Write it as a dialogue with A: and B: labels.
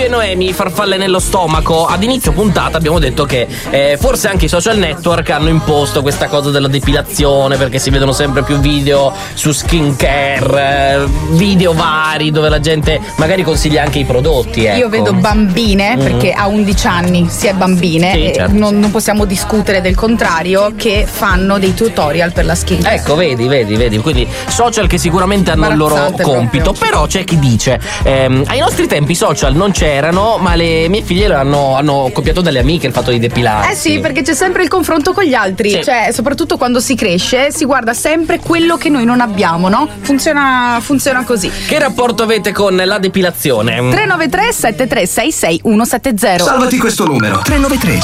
A: e Noemi, farfalle nello stomaco. Ad inizio puntata abbiamo detto che forse anche i social network hanno imposto questa cosa della depilazione, perché si vedono sempre più video su skincare, video vari dove la gente magari consiglia anche i prodotti. Ecco.
B: Io vedo bambine, perché a 11 anni si è bambine,
A: sì, certo.
B: non possiamo discutere del contrario, che fanno dei tutorial per la skincare.
A: Ecco, vedi, quindi social che sicuramente hanno il loro compito, però c'è chi dice ai nostri tempi i social non c'erano, ma le mie figlie hanno copiato dalle amiche il fatto di depilarsi.
B: Sì, perché c'è sempre il confronto con gli altri,
A: sì.
B: Cioè soprattutto quando si cresce si guarda sempre quello che noi non abbiamo, no? Funziona così.
A: Che rapporto avete con la depilazione?
B: 393 7366 170.
C: Salvati questo numero: 393